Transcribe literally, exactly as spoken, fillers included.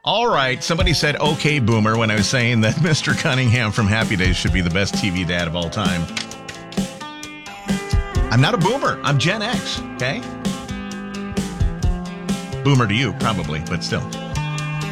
All right, somebody said, okay, boomer, when I was saying that Mister Cunningham from Happy Days should be the best T V dad of all time. I'm not a boomer. I'm Gen X, okay? Boomer to you, probably, but still.